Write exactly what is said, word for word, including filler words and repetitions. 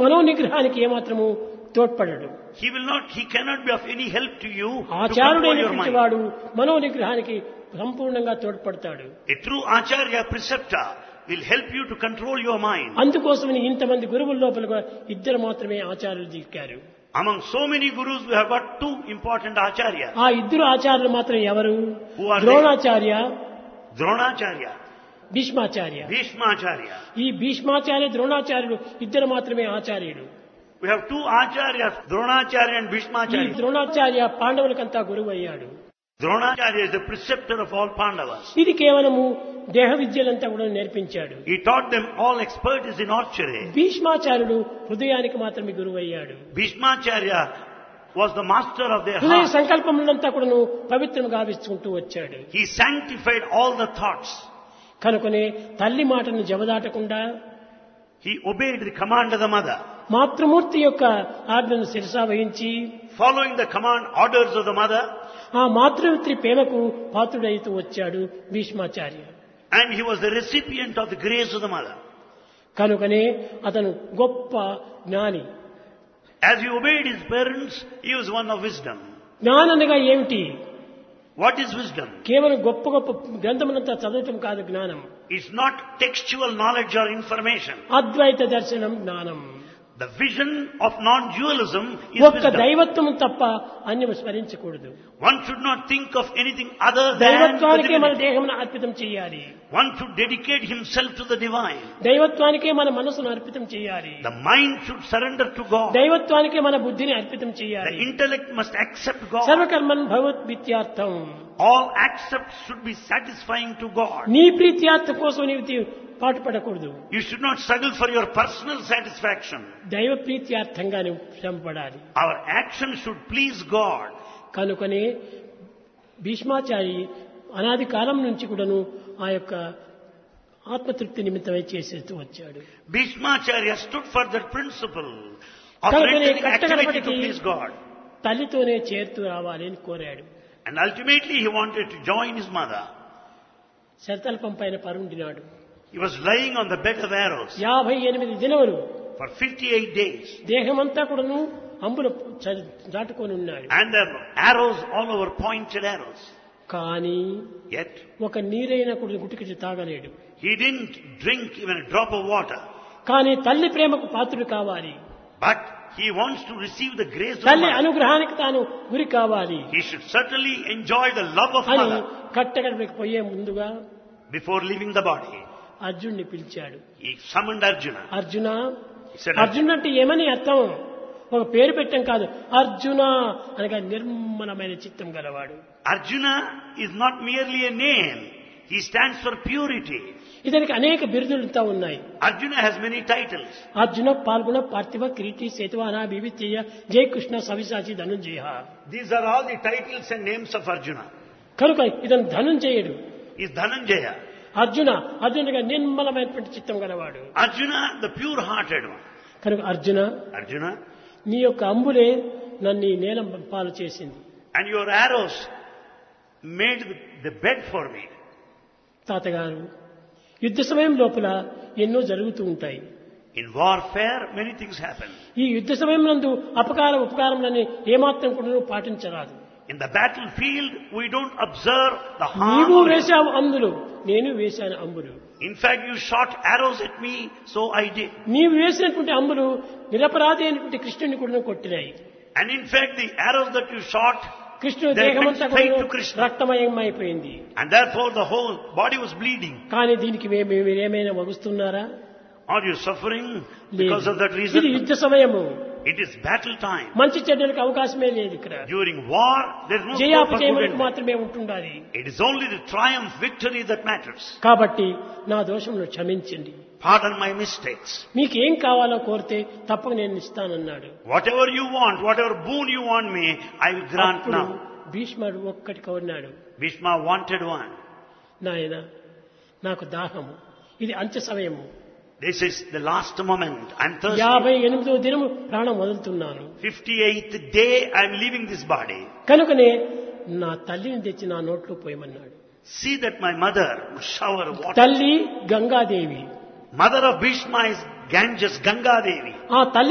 మనోనిగ్రహానికి ఏమాత్రము తోడ్పడడు. He will not, he cannot be of any help to you to control your ఆచార్యుడైనటువంటి mind. వాడు మనోనిగ్రహానికి సంపూర్ణంగా తోడ్పడతాడు. A true acharya, preceptor will help you to control your mind. అందుకోసమని ఇంతమంది గురువుల లోపల కూడా ఇద్దరు మాత్రమే ఆచార్యులు దిక్కారు. Among so many gurus, we have got two important acharyas. ఆ ఇద్దరు ఆచార్యులు మాత్రం ఎవరు? Who are they? Dronacharya, Dronacharya, Bhishmacharya. Bhishmacharya. ఈ భీష్మాచార్య ద్రోణాచార్యులు ఇద్దరు మాత్రమే ఆచార్యులు. We have two acharyas, Dronacharya and ఈ Bhishmacharya. ద్రోణాచార్య పాండవులకంతా గురువు అయ్యాడు. Dronacharya is the preceptor of all Pandavas. ఇది కేవలము దేహ విద్యలంతా కూడా నేర్పించాడు. He taught them all expertise in archery. భీష్మాచార్యుడు హృదయానికి మాత్రమే గురువు అయ్యాడు. Bhishmacharya was the master of their హృదయ heart. సంకల్పములంతా కూడాను పవిత్రం గావించుకుంటూ వచ్చాడు. He sanctified all the thoughts. కనుకనే తల్లి మాటను జవదాటకుండా He obeyed the command of the mother. మాతృమూర్తి యొక్క ఆజ్ఞను శిరసా వహించి Following the command orders of the mother, ఆ మాతృమిత్రి ప్రేమకు పాత్రుడైతూ వచ్చాడు Bhishmacharya. and he was the recipient of the grace of the mother. కనుకనే అతను గొప్ప జ్ఞాని. As he obeyed his parents, he was one of wisdom. జ్ఞాననగా ఏమిటి? What is wisdom? కేవలం గొప్ప గొప్ప గ్రంథములంతా చదవటం కాదు జ్ఞానం. It's not textual knowledge or information. అద్వైత దర్శనం జ్ఞానం. The vision of non-dualism is ఒక్క wisdom. దైవత్వం తప్ప అన్యము స్మరించకూడదు. One should not think of anything other than the దైవత్వానికే మన divinity. దేహమును అర్పితం చేయాలి. One should dedicate himself to the divine. దైవత్వానికే మన మనసును అర్పితం చేయాలి. The mind should surrender to God. దైవత్వానికే మన బుద్ధిని అర్పితం The చేయాలి. intellect must accept God. సర్వకర్మన్ భగవద్విత్యార్థం. All accepts should be satisfying to God. నీ ప్రీత్యార్థం కోసం నీవు పాటుపడకూడదు. You should not struggle for your personal satisfaction. దైవ ప్రీత్యార్థంగా నువ్వు శ్రమపడాలి. Our action should please God. కనుకనే భీష్మాచారి అనాది కాలం నుంచి కూడాను ఆ యొక్క ఆత్మతృప్తి నిమిత్తమై చేసేస్తూ వచ్చాడు. Bhishmacharya stood for that principle of కనుకనే rendering activity to కట్టకడపటికి please God. తల్లితోనే చేరుతూ రావాలి అని కోరాడు. And ultimately he wanted to join his mother. శరతల్పం పైన పరుండినాడు. He was lying on the bed of arrows యాభై ఎనిమిది దినములు for fifty-eight days. దేహమంతా కూడాను అంబులు దాటుకొని ఉన్నాడు. And there were arrows all over, pointed arrows. కానీ Yet ఒక నీరైనా కూడా గుటికి తాగలేడు. he didn't drink even a drop of water. కానీ తల్లి ప్రేమకు పాత్రుడు కావాలి. But he wants to receive the grace of తల్లి mother. అనుగ్రహానికి తాను గురి కావాలి He should certainly enjoy the love of అని mother కట్టకడపకి పోయే ముందుగా before leaving the body. అర్జునుడిని పిలిచాడు. He summoned Arjuna. Arjuna, He said, అర్జునుడు అంటే ఏమని అర్థం? ఒక పేరు పెట్టం కాదు. అర్జున అనగా నిర్మలమైన చిత్తం గలవాడు. Arjuna is not merely a name. He stands for purity. ఇతనికి అనేక బిరుదులతో ఉన్నాయి. Arjuna has many titles. Arjuna, పాల్గొన, పార్థివ, కిరీటి, సేతువాన, వివిత్య, జయ Krishna, సవిసాచి, Dhanunjaya. These are all the titles and names of Arjuna. కనుక ఇతను ధనుంజయుడు. He is Dhananjaya. అర్జున అర్జునుడిగా నిర్మలమైనటువంటి చిత్తం గలవాడు. Arjuna, the pure-hearted one. కనుక అర్జున, Arjuna, నీ యొక్క అంబులే నన్ను ఈ నేలం పాలు చేసింది. and your arrows made the bed for me. తాతగారు, యుద్ధ సమయం లోపల ఎన్నో జరుగుతూ ఉంటాయి. In warfare, many things happen. ఈ యుద్ధ సమయం నందు అపకార ఉపకారములని ఏమాత్రం కూడా పాటించరాదు. In the battlefield, we don't observe the harm. నీవు of it. వేశావు అంబులు, నేను వేశాను అంబులు. In fact, you shot arrows at me, so I did. నీవు వేసినటువంటి అంబులు నిరపరాధి అయినటువంటి కృష్ణుని కూడా కొట్టినాయి. And in fact, the arrows that you shot, కృష్ణుడు they went దేహమంతా straight కూడా to Krishna. రక్తమయం అయిపోయింది. And therefore the whole body was bleeding. కానీ దీనికి మే- మే- మీరేమైనా వగుస్తున్నారా? Are you suffering because of that ఇది reason? యుద్ధ సమయము. It is battle time. మంచి చెడ్డలకు అవకాశమే లేదు ఇక్కడ. During war, there is no scope for good జయాపజయములకు and bad. మాత్రమే ఉంటుండాలి. It is only the triumph, victory that matters. కాబట్టి నా దోషమును క్షమించండి. Pardon my mistakes. మీకేం కావాలో కోరితే తప్పక నేను ఇస్తానన్నాడు. Whatever you want, whatever boon you want me, I will grant అప్పుడు now. భీష్ముడు ఒక్కటి కోరినాడు. Bhishma wanted one. నాయన, నాకు దాహము, ఇది అంత్య సమయము. This is the last moment. I'm thirsty. యాభై ఎనిమిదో దినము ప్రాణం వదులుతున్నాను. fifty-eighth day, I'm leaving this body. కనుకనే నా తల్లిని తెచ్చి నా నోట్లో పోయమన్నాడు. See that my mother would shower water. తల్లి Gangadevi. Mother of Bhishma is Ganges, Ganga Devi. ఆ తల్లి